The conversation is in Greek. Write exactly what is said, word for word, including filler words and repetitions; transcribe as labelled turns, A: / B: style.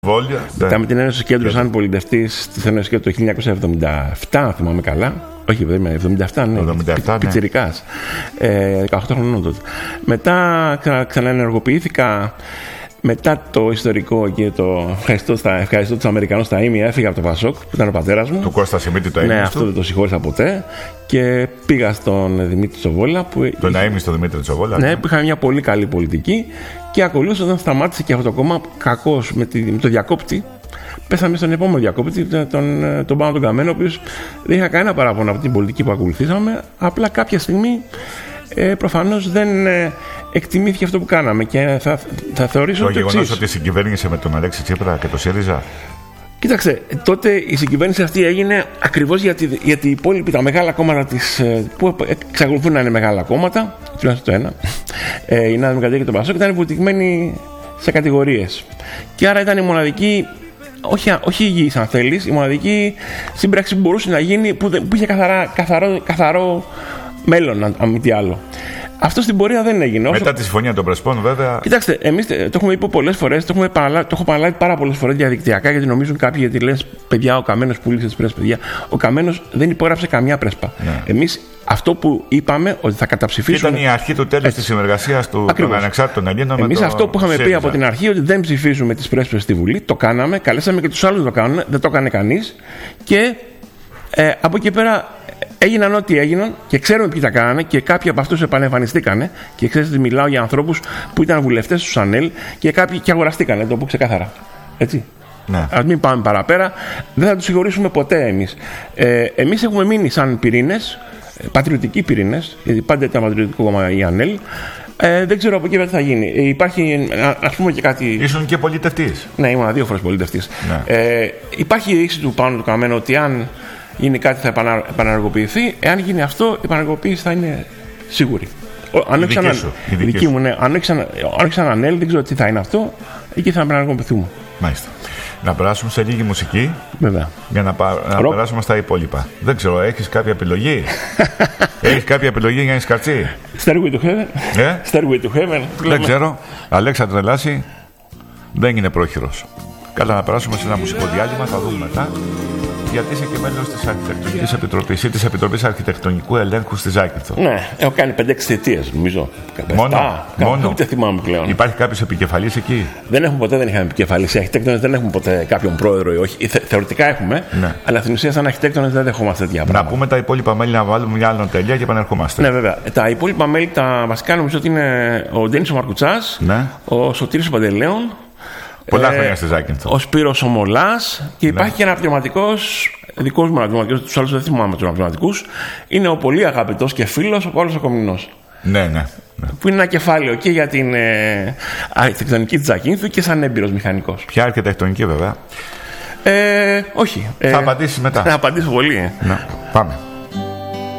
A: Βόλια.
B: Μετά με την Ένωση Κέντρου σαν πολιτευτής της Ένωσης Κέντρου το χίλια εννιακόσια εβδομήντα επτά, αν θυμάμαι καλά. Όχι, εβδομήντα επτά, ναι.
A: εβδομήντα επτά, ναι.
B: Πιτσιρικάς. Ε, δεκαοκτώ χρονών τότε. Μετά ξα, ξαναενεργοποιήθηκα. Μετά το ιστορικό και το ευχαριστώ, στα, ευχαριστώ τους Αμερικανούς στα ίμια, έφυγα από το Πασόκ, που ήταν ο πατέρας μου.
A: Του Κώστα Σιμίτη το ίμιο.
B: Ναι, αυτό δεν το συγχώρησα ποτέ. Και πήγα στον Δημήτρη Τσοβόλα. Που
A: τον είχε... στον Δημήτρη Τσοβόλα.
B: Ναι, που είχα μια πολύ καλή πολιτική. Και ακολούθως, όταν σταμάτησε και αυτό το κόμμα, κακώς με, με το διακόπτη, πέσαμε στον επόμενο διακόπτη, τον, τον Πάνο τον Καμένο, ο οποίος δεν είχα κανένα παράπονο από την πολιτική που ακολουθήσαμε. Απλά κάποια στιγμή ε, προφανώς δεν ε, εκτιμήθηκε αυτό που κάναμε. Και θα, θα θεωρήσω
A: το
B: το εξής. Το
A: γεγονός ότι συγκυβέρνησε με τον Αλέξη Τσίπρα και το ΣΥΡΙΖΑ.
B: Κοίταξε, τότε η συγκυβέρνηση αυτή έγινε ακριβώς γιατί, γιατί οι υπόλοιποι, τα μεγάλα κόμματα της, που εξακολουθούν να είναι μεγάλα κόμματα, τουλάχιστον το ένα, η Νέα Δημοκρατία και το Πασόκ, ήταν βουτυγμένοι σε κατηγορίες. Και άρα ήταν η μοναδική, όχι, όχι υγιής αν θέλεις, η μοναδική σύμπραξη που μπορούσε να γίνει, που, που είχε καθαρά, καθαρό, καθαρό μέλλον, αν μη τι άλλο. Αυτό στην πορεία δεν έγινε.
A: Μετά όσο... τη συμφωνία των Πρεσπών, βέβαια.
B: Κοιτάξτε, εμείς το έχουμε πει πολλές φορές, το, παραλα... το έχω παραλάβει πάρα πολλές φορές διαδικτυακά, γιατί νομίζουν κάποιοι, γιατί λες, παιδιά, ο Καμένος πούλησε τις πρέσπες. Παιδιά, ο Καμένος δεν υπόγραψε καμιά πρέσπα. Ναι. Εμείς αυτό που είπαμε, ότι θα καταψηφίσουμε.
A: Ήταν η αρχή του τέλους της συνεργασίας του, των ανεξάρτητων Ελλήνων.
B: Εμείς
A: το...
B: αυτό που είχαμε ΣΥΡΙΖΑ. πει από την αρχή, ότι δεν ψηφίζουμε τις πρέσπες στη Βουλή, το κάναμε, καλέσαμε και τους άλλους να το κάνουν, δεν το έκανε κανείς. Και ε, από εκεί πέρα. Έγιναν ό,τι έγιναν και ξέρουμε ποιοι τα κάνανε και κάποιοι από αυτούς επανεμφανιστήκανε. Και ξέρετε, μιλάω για ανθρώπους που ήταν βουλευτές του Σανέλ και κάποιοι και αγοραστήκανε, το πω ξεκάθαρα. Έτσι.
A: Ναι.
B: Ας μην πάμε παραπέρα, δεν θα τους συγχωρήσουμε ποτέ εμείς. Ε, εμείς έχουμε μείνει σαν πυρήνες, πατριωτικοί πυρήνες, γιατί πάντα ήταν πατριωτικό κόμμα η ΑΝΕΛ. Ε, δεν ξέρω από εκεί τι θα γίνει. Ε, υπάρχει, ας πούμε και κάτι.
A: Ήσουν και πολιτευτής.
B: Ναι, ήμουν δύο φορές πολιτευτής. Ναι. Ε, υπάρχει η ρήξη του Πάνου του Καμένου ότι αν γίνει κάτι θα επανα, επαναργοποιηθεί. Εάν γίνει αυτό, η επαναργοποίηση θα είναι σίγουρη. Αν όχι ξανά, δική μου, ναι. Αν όχι ξανά ΑΝΕΛ, δεν ξέρω τι θα είναι αυτό. Εκεί θα επαναργοποιηθούμε.
A: Μάλιστα. Να περάσουμε σε λίγη μουσική.
B: Βέβαια.
A: Για να, πα, να περάσουμε στα υπόλοιπα. Δεν ξέρω, έχεις κάποια επιλογή. Έχεις κάποια επιλογή για να σκαρτσί.
B: Stairway to Heaven.
A: Ε?
B: Stairway to Heaven.
A: Δεν ξέρω. Αλέξανδρε Λάση δεν είναι πρόχειρος. Καλά, να περάσουμε σε ένα μουσικό διάλειμμα. Θα δούμε μετά. Γιατί είσαι και μέλος της Αρχιτεκτονικής Επιτροπής ή της Επιτροπής Αρχιτεκτονικού Ελέγχου στη Ζάκυνθο.
B: Ναι, έχω κάνει πέντε έξι θητείες, νομίζω.
A: Μόνο,
B: Α, μόνο. Ούτε θυμάμαι πλέον.
A: Υπάρχει κάποιος επικεφαλής εκεί?
B: Δεν έχουμε ποτέ, δεν είχαμε επικεφαλής. Οι αρχιτέκτονες δεν έχουμε ποτέ κάποιον πρόεδρο ή όχι. Θε, θεωρητικά έχουμε, ναι. Αλλά στην ουσία, σαν αρχιτέκτονες δεν δεχόμαστε τέτοια πράγματα.
A: Να πούμε τα υπόλοιπα μέλη, να βάλουμε μια άλλη τελεία και επανερχόμαστε.
B: Ναι, βέβαια. Τα υπόλοιπα μέλη, τα βασικά νομίζω ότι είναι ο Ντένις ο Μαρκουτσάς, ναι. Ο Σωτήρης ο Παντελέων.
A: Πολλά ε, χρόνια στη Ζάκυνθο.
B: Ο Σπύρος ο Μολάς και υπάρχει ναι. και ένα πνευματικός, δικός μου πνευματικός, τους άλλους δεν θυμάμαι τους πνευματικούς. Είναι ο πολύ αγαπητός και φίλος ο Παύλος ο Κομνηνός.
A: Ναι, ναι, ναι.
B: Που είναι ένα κεφάλαιο και για την ε, αρχιτεκτονική της Ζάκυνθου και σαν έμπειρος μηχανικός.
A: Ποια αρχιτεκτονική, βέβαια?
B: Ε, όχι.
A: Θα ε, απαντήσεις μετά.
B: Θα απαντήσω πολύ.
A: Ναι. Πάμε.